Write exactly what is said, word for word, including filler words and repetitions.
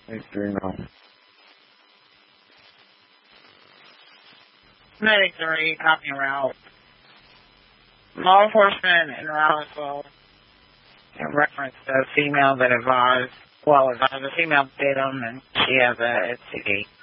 History, no. Medic three, copy en route. Law enforcement in Roswell in reference to a female that advised, well, advised a female victim, and she has a S T D.